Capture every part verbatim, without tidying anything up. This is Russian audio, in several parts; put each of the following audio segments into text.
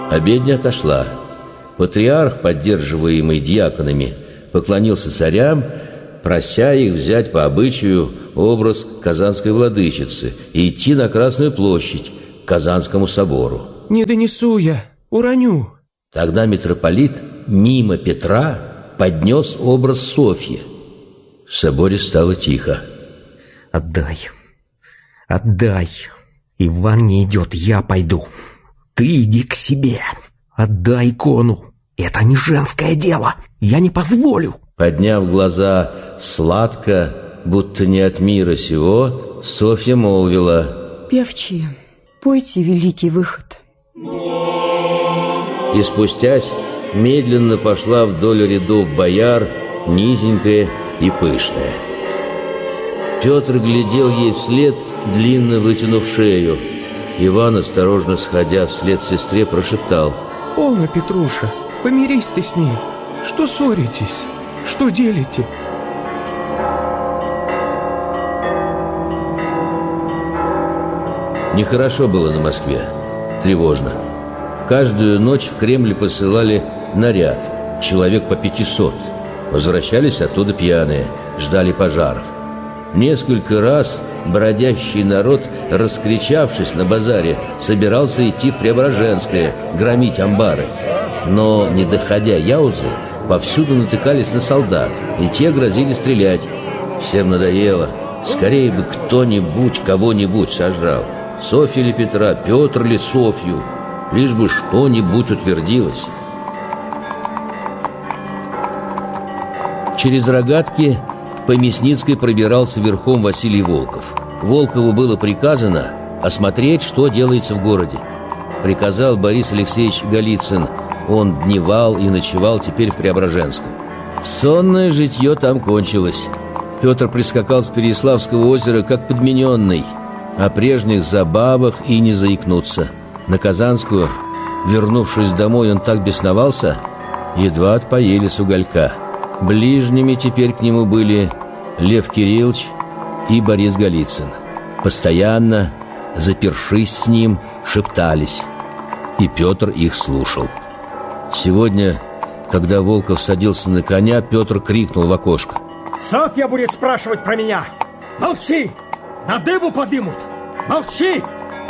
Обедня отошла. Патриарх, поддерживаемый диаконами, поклонился царям, прося их взять по обычаю образ Казанской владычицы и идти на Красную площадь к Казанскому собору. «Не донесу я, уроню». Тогда митрополит мимо Петра поднес образ Софьи. В соборе стало тихо. «Отдай, отдай. Иван не идет, я пойду. Ты иди к себе. Отдай икону. Это не женское дело. Я не позволю». Подняв глаза сладко, будто не от мира сего, Софья молвила: «Певчие, пойте великий выход». И спустясь, медленно пошла вдоль рядов бояр, низенькая и пышная. Петр глядел ей вслед, длинно вытянув шею. Иван, осторожно сходя вслед сестре, прошептал: «Полно, Петруша, помирись ты с ней. Что ссоритесь? Что делите?» Нехорошо было на Москве, тревожно. Каждую ночь в Кремль посылали наряд, человек по пятисот. Возвращались оттуда пьяные, ждали пожаров. Несколько раз бродящий народ, раскричавшись на базаре, собирался идти в Преображенское, громить амбары. Но, не доходя Яузы, повсюду натыкались на солдат, и те грозили стрелять. Всем надоело. Скорее бы кто-нибудь кого-нибудь сожрал. Софья ли Петра, Петр ли Софью, лишь бы что-нибудь утвердилось. Через Рогатки по Мясницкой пробирался верхом Василий Волков. Волкову было приказано осмотреть, что делается в городе. Приказал Борис Алексеевич Голицын. Он дневал и ночевал теперь в Преображенском. Сонное житье там кончилось. Петр прискакал с Переяславского озера как подмененный. О прежних забавах и не заикнуться. На Казанскую, вернувшись домой, он так бесновался, едва отпоели с уголька. Ближними теперь к нему были Лев Кириллович и Борис Голицын. Постоянно, запершись с ним, шептались, и Петр их слушал. Сегодня, когда Волков садился на коня, Петр крикнул в окошко: «Софья будет спрашивать про меня! Молчи! На дыбу подымут! Молчи!»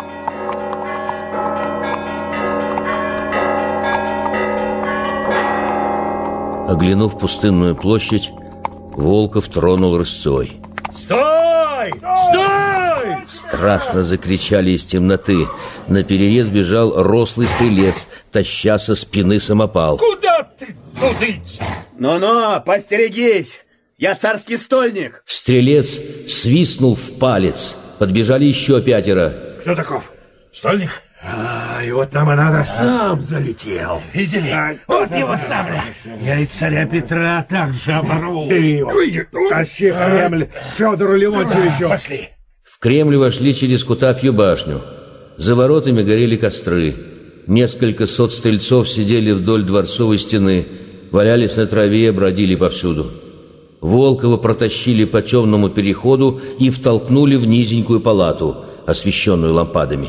Оглянув пустынную площадь, Волков тронул рысцой. «Стой! Стой!» Страшно закричали из темноты. Наперерез бежал рослый стрелец, таща со спины самопал. «Куда ты тудыть?» «Ну-ну, постерегись! Я царский стольник!» Стрелец свистнул в палец. Подбежали еще пятеро. «Кто таков? Стольник?» А, и вот нам и надо. Сам залетел. Видели? А, вот а, его сабля. Я и царя Петра также оборву. Тащи в Кремль Федору Леонтьевичу. Пошли. В Кремль вошли через Кутафью башню. За воротами горели костры. Несколько сот стрельцов сидели вдоль дворцовой стены, валялись на траве, бродили повсюду. Волкова протащили по темному переходу и втолкнули в низенькую палату, освещенную лампадами.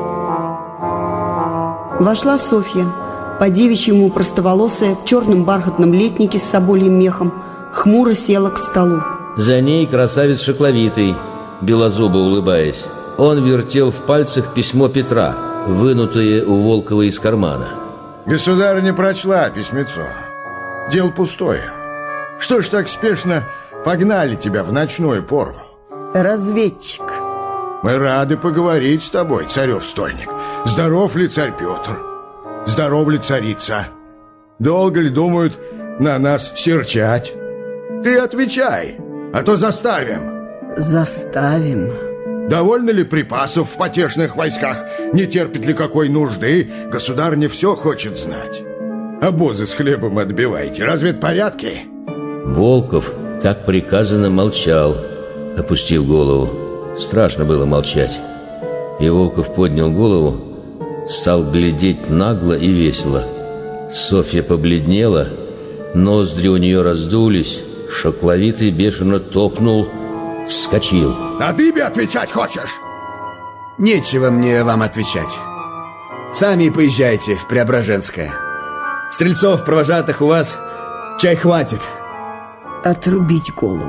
Вошла Софья, по-девичьему простоволосая, в черном бархатном летнике с собольем мехом, хмуро села к столу. За ней красавец Шакловитый, белозубо улыбаясь. Он вертел в пальцах письмо Петра, вынутое у Волкова из кармана. Государыня прочла письмецо. Дело пустое. Что ж так спешно погнали тебя в ночную пору? Разведчик. Мы рады поговорить с тобой, царев стольник. Здоров ли царь Петр? Здоров ли царица? Долго ли думают на нас серчать? Ты отвечай, а то заставим. Заставим. Довольно ли припасов в потешных войсках? Не терпит ли какой нужды? Государыня все хочет знать. Обозы с хлебом отбивайте. Разве это порядки? Волков, как приказано, молчал, опустив голову. Страшно было молчать. И Волков поднял голову, стал глядеть нагло и весело. Софья побледнела, ноздри у нее раздулись, Шакловитый бешено топнул, вскочил. На дыбе отвечать хочешь? Нечего мне вам отвечать. Сами поезжайте в Преображенское. Стрельцов, провожатых у вас, чай хватит. Отрубить голову.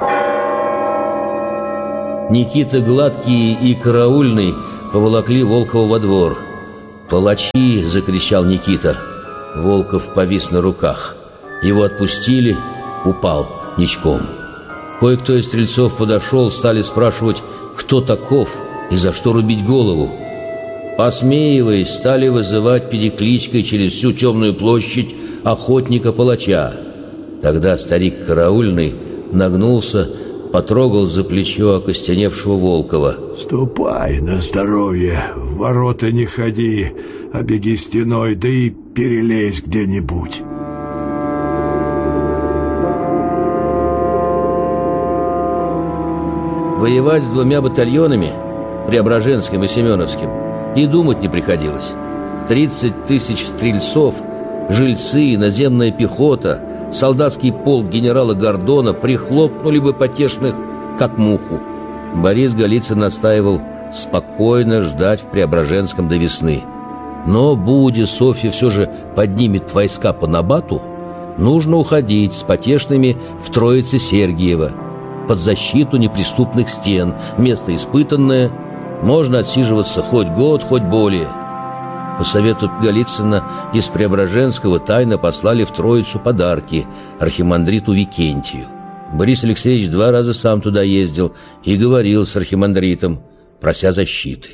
Никита Гладкий и Караульный поволокли Волкова во двор. «Палачи!» — закричал Никита. Волков повис на руках. Его отпустили, упал ничком. Кое-кто из стрельцов подошел, стали спрашивать, кто таков и за что рубить голову. Посмеиваясь, стали вызывать перекличкой через всю темную площадь охотника-палача. Тогда старик Караульный нагнулся, потрогал за плечо окостеневшего Волкова. «Ступай на здоровье, в ворота не ходи, а беги стеной, да и перелезь где-нибудь». Воевать с двумя батальонами, Преображенским и Семеновским, и думать не приходилось. Тридцать тысяч стрельцов, жильцы, наземная пехота, солдатский полк генерала Гордона прихлопнули бы потешных, как муху. Борис Голицын настаивал спокойно ждать в Преображенском до весны. Но, будя Софья все же поднимет войска по Набату, нужно уходить с потешными в Троице-Сергиево, под защиту неприступных стен, место испытанное, можно отсиживаться хоть год, хоть более. По совету Голицына из Преображенского тайно послали в Троицу подарки архимандриту Викентию. Борис Алексеевич два раза сам туда ездил и говорил с архимандритом, прося защиты.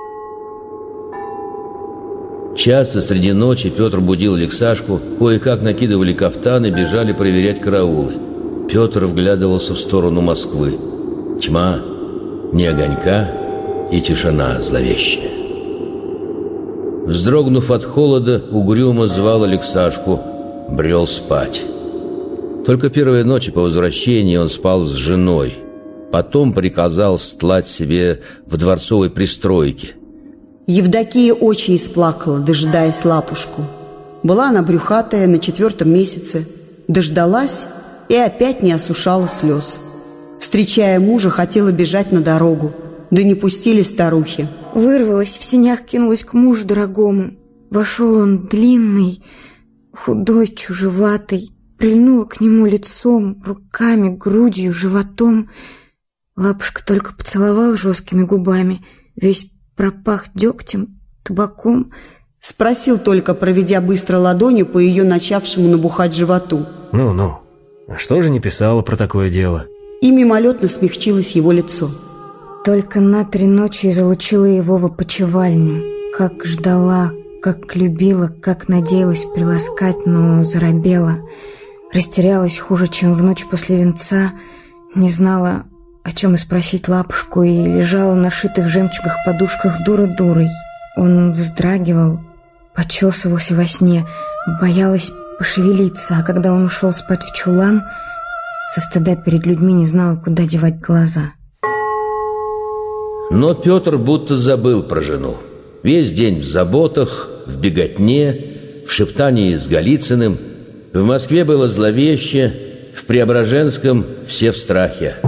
Часто среди ночи Петр будил Алексашку, кое-как накидывали кафтаны, бежали проверять караулы. Петр вглядывался в сторону Москвы. Тьма, ни огонька и тишина зловещая. Вздрогнув от холода, угрюмо звал Алексашку, брел спать. Только первые ночи по возвращении он спал с женой. Потом приказал стлать себе в дворцовой пристройке. Евдокия очень исплакала, дожидаясь Лапушку. Была она брюхатая на четвертом месяце, дождалась и опять не осушала слез. Встречая мужа, хотела бежать на дорогу, да не пустили старухи. Вырвалась, в сенях кинулась к мужу дорогому. Вошел он длинный, худой, чужеватый, прильнула к нему лицом, руками, грудью, животом. Лапушка только поцеловал жесткими губами, весь пропах дегтем, табаком. Спросил только, проведя быстро ладонью по ее начавшему набухать животу. Ну-ну, а что же не писала про такое дело? И мимолетно смягчилось его лицо. Только на три ночи залучила его в опочивальню. Как ждала, как любила, как надеялась приласкать, но заробела. Растерялась хуже, чем в ночь после венца. Не знала, о чем и спросить Лапушку, и лежала на шитых жемчугах подушках дура-дурой. Он вздрагивал, почесывался во сне, боялась пошевелиться, а когда он ушел спать в чулан, со стыда перед людьми не знала, куда девать глаза. Но Петр будто забыл про жену. Весь день в заботах, в беготне, в шептании с Голицыным. В Москве было зловеще, в Преображенском все в страхе.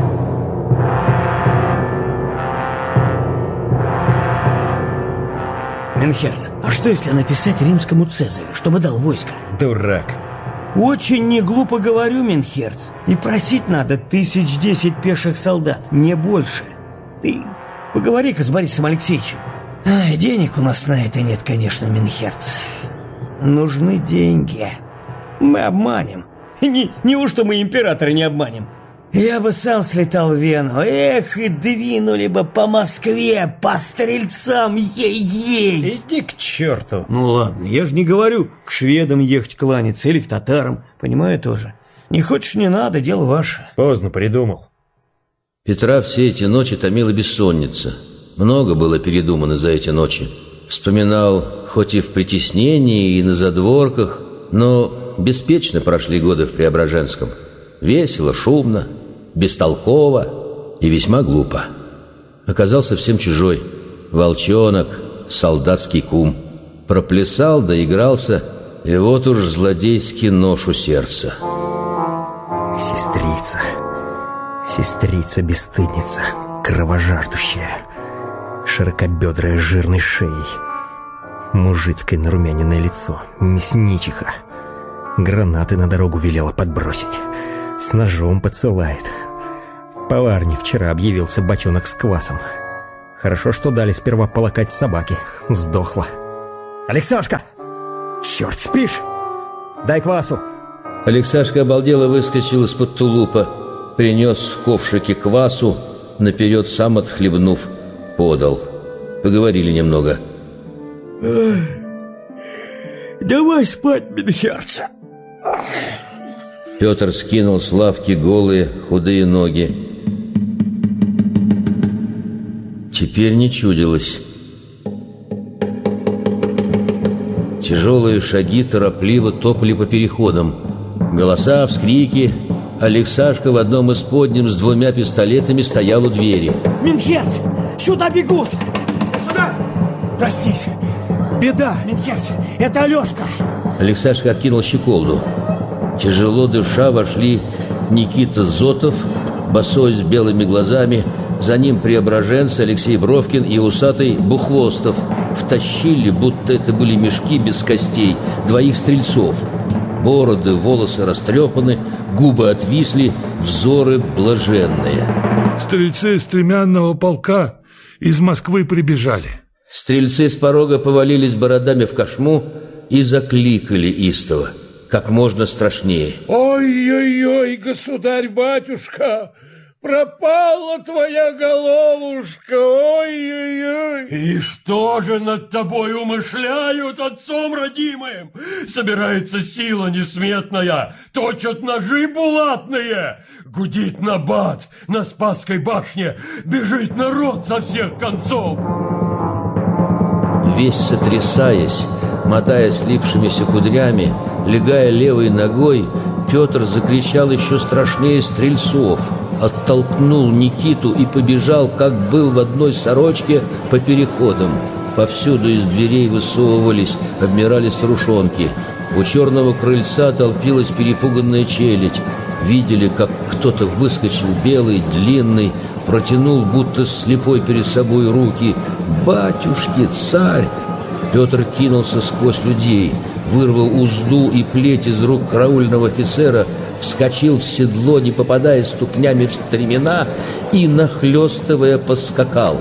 Менхерц, а что если написать римскому Цезарю, чтобы дал войско? Дурак. Очень не глупо говорю, Менхерц. И просить надо тысяч десять пеших солдат, не больше. Ты поговори-ка с Борисом Алексеевичем. Ай, денег у нас на это нет, конечно, Менхерц. Нужны деньги. Мы обманем. Не, неужто мы императора не обманем? Я бы сам слетал в Вену. Эх, и двинули бы по Москве, по стрельцам, ей-ей. Иди к черту. Ну ладно, я же не говорю к шведам ехать кланяться или к татарам. Понимаю тоже. Не хочешь, не надо, дело ваше. Поздно придумал. Петра все эти ночи томила бессонница. Много было передумано за эти ночи. Вспоминал, хоть и в притеснении, и на задворках, но беспечно прошли годы в Преображенском. Весело, шумно, бестолково и весьма глупо. Оказался всем чужой. Волчонок, солдатский кум. Проплясал, доигрался, и вот уж злодейский нож у сердца. Сестрица, сестрица-бесстыдница, кровожаждущая, широкобедрая с жирной шеей. Мужицкое нарумяненное лицо, мясничиха. Гранаты на дорогу велела подбросить. С ножом подсылает. В поварне вчера объявился бочонок с квасом. Хорошо, что дали сперва полакать собаки. Сдохла. Алексашка! Черт, спишь? Дай квасу. Алексашка обалдело выскочил из-под тулупа, принес в ковшике квасу, наперед сам отхлебнув, подал. Поговорили немного. Давай спать, Минхерца. Петр скинул с лавки голые худые ноги. Теперь не чудилось. Тяжелые шаги торопливо топали по переходам. Голоса, вскрики. Алексашка в одном из подним с двумя пистолетами стоял у двери. Минхерц, сюда бегут! Сюда! Проснись! Беда! Минхерц, это Алешка! Алексашка откинул щеколду. Тяжело дыша вошли Никита Зотов, босой с белыми глазами, за ним преображенцы Алексей Бровкин и усатый Бухвостов. Втащили, будто это были мешки без костей, двоих стрельцов. Бороды, волосы растрепаны, губы отвисли, взоры блаженные. Стрельцы стремянного полка из Москвы прибежали. Стрельцы с порога повалились бородами в кошму и закликали истово, как можно страшнее. Ой-ой-ой, государь-батюшка, пропала твоя головушка, ой-ой-ой. И что же над тобой умышляют, отцом родимым? Собирается сила несметная, точат ножи булатные. Гудит набат на Спасской башне, бежит народ со всех концов. Весь сотрясаясь, мотая слипшимися кудрями, легая левой ногой, Петр закричал еще страшнее стрельцов, оттолкнул Никиту и побежал, как был в одной сорочке, по переходам. Повсюду из дверей высовывались, обмирали старушонки. У черного крыльца толпилась перепуганная челядь. Видели, как кто-то выскочил белый, длинный, протянул, будто слепой перед собой руки. «Батюшки, царь!» Петр кинулся сквозь людей, вырвал узду и плеть из рук караульного офицера, вскочил в седло, не попадая ступнями в стремена, и, нахлёстывая, поскакал.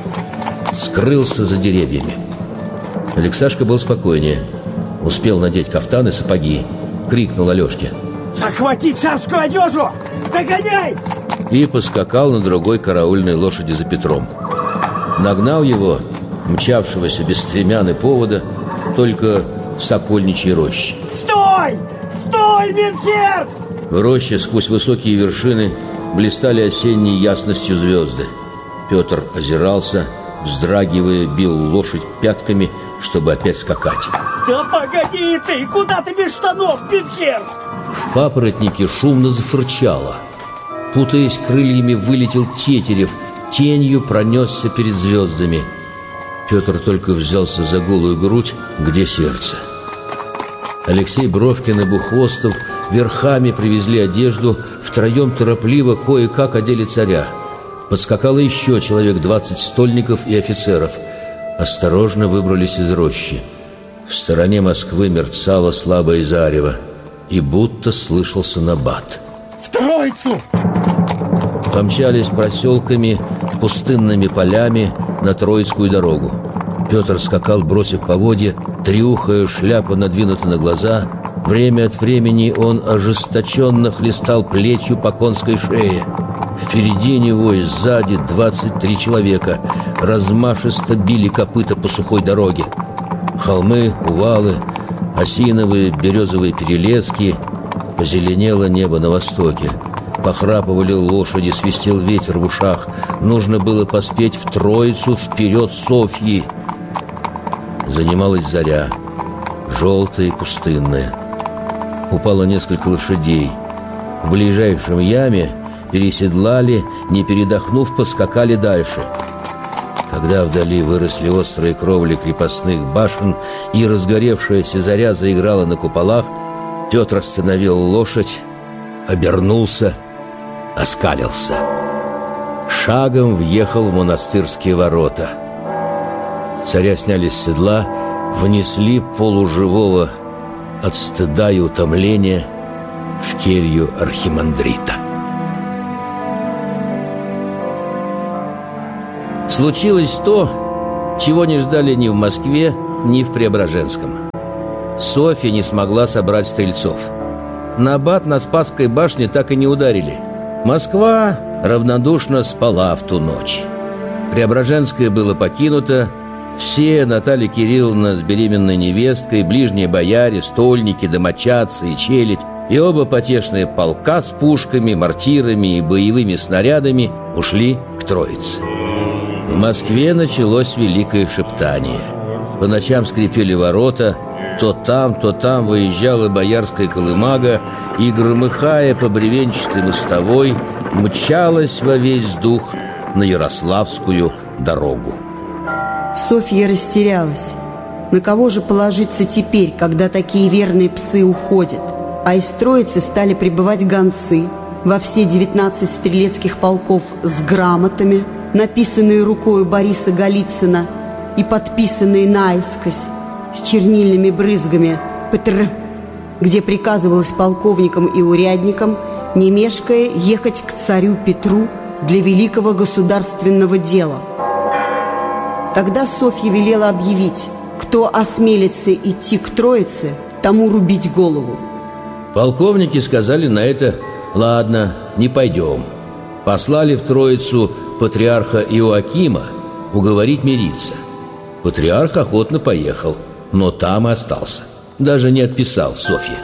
Скрылся за деревьями. Алексашка был спокойнее. Успел надеть кафтан и сапоги. Крикнул Алешке: «Захвати царскую одежу! Догоняй!» И поскакал на другой караульной лошади за Петром. Нагнал его, мчавшегося без стремян и повода, только в Сокольничьей роще. «Стой! Стой, Минхерц!» В роще сквозь высокие вершины блистали осенней ясностью звезды. Петр озирался, вздрагивая, бил лошадь пятками, чтобы опять скакать. «Да погоди ты! Куда ты без штанов, Минхерц?» В папоротнике шумно зафырчало. Путаясь крыльями, вылетел тетерев, тенью пронесся перед звездами. Петр только взялся за голую грудь, где сердце. Алексей Бровкин и Бухвостов верхами привезли одежду, втроем торопливо кое-как одели царя. Подскакало еще человек двадцать стольников и офицеров. Осторожно выбрались из рощи. В стороне Москвы мерцало слабое зарево, и будто слышался набат. «В Троицу!» Помчались проселками, пустынными полями на Троицкую дорогу. Петр скакал, бросив поводья, трюхая, шляпа надвинута на глаза. Время от времени он ожесточенно хлестал плетью по конской шее. Впереди него и сзади двадцать три человека размашисто били копыта по сухой дороге. Холмы, увалы, осиновые, березовые перелески. Позеленело небо на востоке. Похрапывали лошади, свистел ветер в ушах. Нужно было поспеть в Троицу, вперед Софьи. Занималась заря, желтая и пустынная. Упало несколько лошадей. В ближайшем яме переседлали, не передохнув, поскакали дальше. Когда вдали выросли острые кровли крепостных башен и разгоревшаяся заря заиграла на куполах, Петр остановил лошадь, обернулся, оскалился. Шагом въехал в монастырские ворота. Царя сняли с седла, внесли полуживого от стыда и утомления в келью архимандрита. Случилось то, чего не ждали ни в Москве, ни в Преображенском. Софья не смогла собрать стрельцов. Набат на Спасской башне так и не ударили. Москва равнодушно спала в ту ночь. Преображенское было покинуто. Все, Наталья Кирилловна с беременной невесткой, ближние бояре, стольники, домочадцы и челядь, и оба потешные полка с пушками, мортирами и боевыми снарядами ушли к Троице. В Москве началось великое шептание. По ночам скрипели ворота, то там, то там выезжала боярская колымага и, громыхая по бревенчатой мостовой, мчалась во весь дух на Ярославскую дорогу. Софья растерялась. На кого же положиться теперь, когда такие верные псы уходят? А из Троицы стали прибывать гонцы во все девятнадцать стрелецких полков с грамотами, написанные рукою Бориса Голицына и подписанные наискось, с чернильными брызгами «Петр», где приказывалось полковникам и урядникам, не мешкая, ехать к царю Петру для великого государственного дела. Тогда Софья велела объявить: кто осмелится идти к Троице, тому рубить голову. Полковники сказали на это: ладно, не пойдем. Послали в Троицу патриарха Иоакима уговорить мириться. Патриарх охотно поехал, но там и остался. Даже не отписал Софье.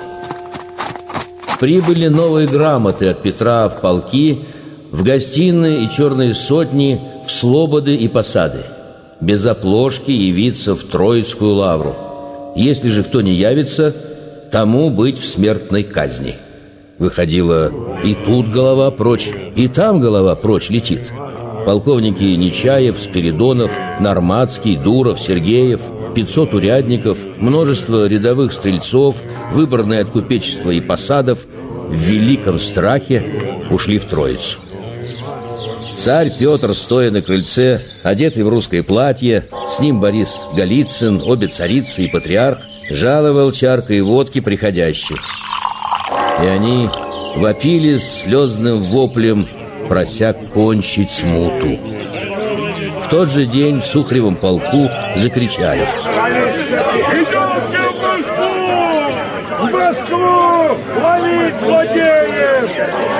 Прибыли новые грамоты от Петра в полки, в гостиные и черные сотни, в слободы и посады. Без оплошки явиться в Троицкую лавру. Если же кто не явится, тому быть в смертной казни. Выходило, и тут голова прочь, и там голова прочь летит. Полковники Нечаев, Спиридонов, Норматский, Дуров, Сергеев, пятьсот урядников, множество рядовых стрельцов, выборные от купечества и посадов в великом страхе ушли в Троицу. Царь Петр, стоя на крыльце, одетый в русское платье, с ним Борис Голицын, обе царицы и патриарх, жаловал чаркой водки приходящих. И они вопили слезным воплем, прося кончить смуту. В тот же день в Сухаревом полку закричали: «Идемте в Москву! В Москву! Ловить злодеев!»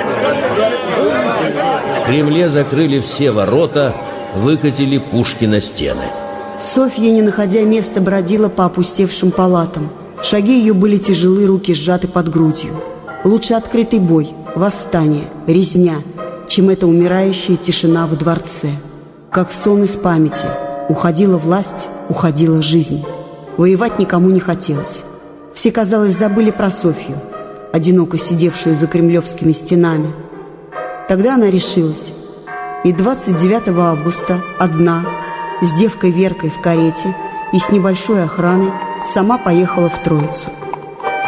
В Кремле закрыли все ворота, выкатили пушки на стены. Софья, не находя места, бродила по опустевшим палатам. Шаги ее были тяжелы, руки сжаты под грудью. Лучше открытый бой, восстание, резня, чем эта умирающая тишина в дворце. Как сон из памяти. Уходила власть, уходила жизнь. Воевать никому не хотелось. Все, казалось, забыли про Софью, одиноко сидевшую за кремлевскими стенами. Тогда она решилась. И двадцать девятого августа одна, с девкой Веркой в карете и с небольшой охраной, сама поехала в Троицу.